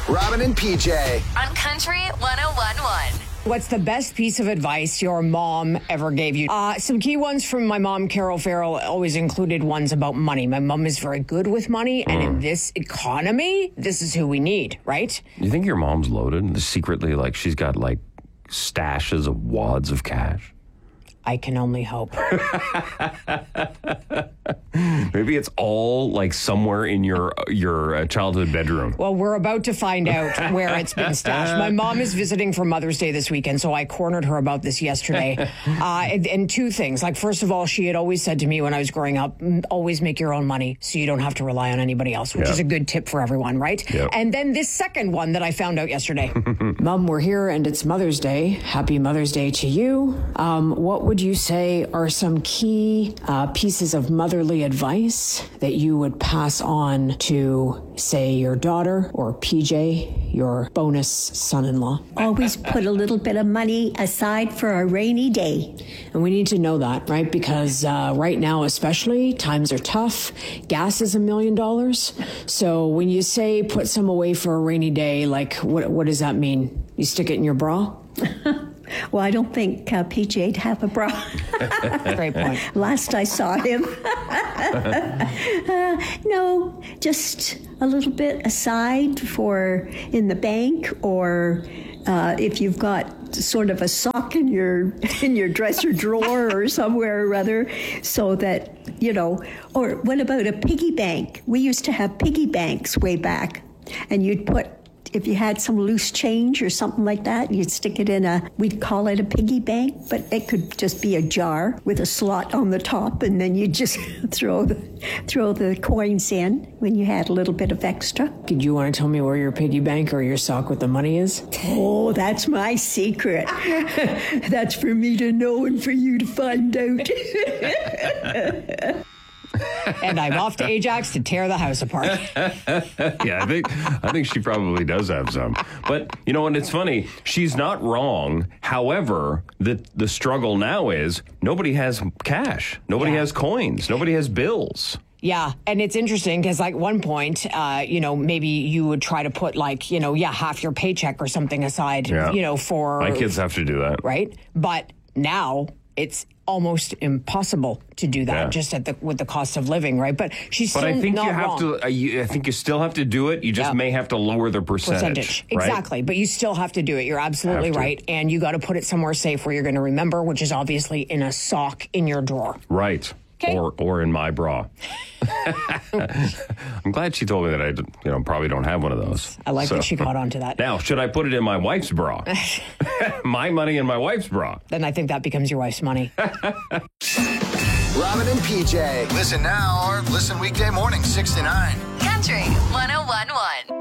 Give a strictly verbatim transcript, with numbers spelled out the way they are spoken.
Robin and P J. On Country one oh one point one. What's the best piece of advice your mom ever gave you? Uh, some key ones from my mom, Carol Farrell, always included ones about money. My mom is very good with money, and in this economy, this is who we need, right? You think your mom's loaded? Secretly, like, she's got, like, stashes of wads of cash? I can only hope. Maybe it's all like somewhere in your your uh, childhood bedroom. Well, we're about to find out where it's been stashed. My mom is visiting for Mother's Day this weekend, so I cornered her about this yesterday. Uh, and, and two things. Like, first of all, she had always said to me when I was growing up, always make your own money so you don't have to rely on anybody else, which Yep. is a good tip for everyone, right? Yep. And then this second one that I found out yesterday. Mom, we're here and it's Mother's Day. Happy Mother's Day to you. Um, what would you say are some key uh, pieces of motherly advice that you would pass on to, say, your daughter or P J, your bonus son-in-law? Always put a little bit of money aside for a rainy day. And we need to know that, right? Because uh, right now, especially, times are tough. Gas is a million dollars. So when you say put some away for a rainy day, like, what, what does that mean? You stick it in your bra? Well, I don't think uh, P J'd have a bra. Great point. Last I saw him. uh, no, just a little bit aside for in the bank, or uh, if you've got sort of a sock in your in your dresser drawer or somewhere or other, so that, you know, or what about a piggy bank? We used to have piggy banks way back, and you'd put, if you had some loose change or something like that, you'd stick it in a, we'd call it a piggy bank, but it could just be a jar with a slot on the top, and then you just throw the, throw the coins in when you had a little bit of extra. Did you want to tell me where your piggy bank or your sock with the money is? Oh, that's my secret. That's for me to know and for you to find out. And I'm off to Ajax to tear the house apart. Yeah, I think I think she probably does have some. But you know, and it's funny, she's not wrong. However, the the struggle now is nobody has cash, nobody Yeah. has coins, nobody has bills. Yeah, and it's interesting because, like, one point, uh, you know, maybe you would try to put, like, you know, yeah, half your paycheck or something aside, Yeah. you know, for... My kids have to do that. Right? But now it's almost impossible to do that, Yeah. just at the with the cost of living, right? But she's But still I think not you have wrong. to. Uh, you, I think you still have to do it. You just Yeah. may have to lower the percentage. Percentage. Right? Exactly. But you still have to do it. You're absolutely Have to. right. And you got to put it somewhere safe where you're going to remember, which is obviously in a sock in your drawer. Right. 'Kay. Or or in my bra. I'm glad she told me that I, you know, probably don't have one of those. I like So- that she caught on to that. Now, should I put it in my wife's bra? My money in my wife's bra. Then I think that becomes your wife's money. Robin and P J. Listen now or listen weekday morning, six to nine. Country one oh one point one.